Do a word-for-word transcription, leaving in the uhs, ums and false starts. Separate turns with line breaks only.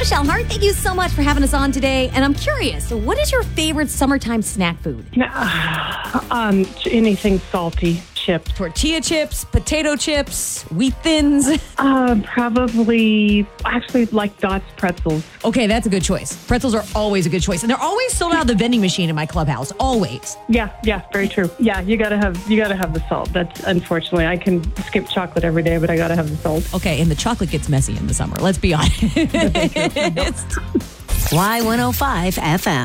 Michelle Hart, thank you so much for having us on today. And I'm curious, what is your favorite summertime snack food?
um, anything salty. Chips.
Tortilla chips, potato chips, wheat thins.
Uh, probably, actually, like Dots pretzels.
Okay, that's a good choice. Pretzels are always a good choice, and they're always sold out of the vending machine in my clubhouse. Always.
Yeah, yeah, very true. Yeah, you gotta have you gotta have the salt. That's unfortunately, I can skip chocolate every day, but I gotta have the salt.
Okay, and the chocolate gets messy in the summer. Let's be honest.
Y one oh five F M.